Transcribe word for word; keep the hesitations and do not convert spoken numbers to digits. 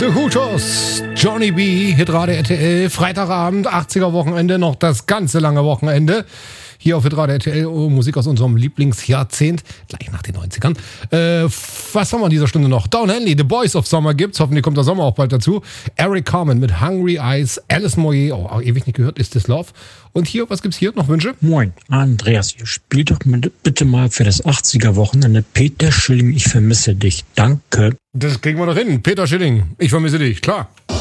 The Hooters, Johnny B, Hitradio R T L, Freitagabend, achtziger-Wochenende, noch das ganze lange Wochenende. Hier auf Hitradio R T L, oh, Musik aus unserem Lieblingsjahrzehnt, gleich nach den neunzigern. Äh, was haben wir in dieser Stunde noch? Down Henley, The Boys of Summer gibt's, hoffentlich kommt der Sommer auch bald dazu. Eric Carmen mit Hungry Eyes, Alice Moyer, oh, ewig nicht gehört, Is This Love. Und hier, was gibt's hier? Noch Wünsche? Moin, Andreas, ihr spielt doch bitte mal für das achtziger-Wochenende Peter Schilling, ich vermisse dich. Danke. Das kriegen wir doch hin. Peter Schilling, ich vermisse dich, klar.